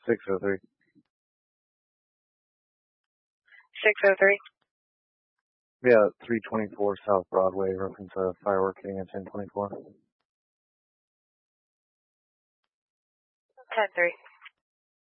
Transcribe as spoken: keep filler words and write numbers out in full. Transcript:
six oh three. six oh three. Yeah, three twenty-four South Broadway, reference a firework hitting at ten twenty-four. ten three.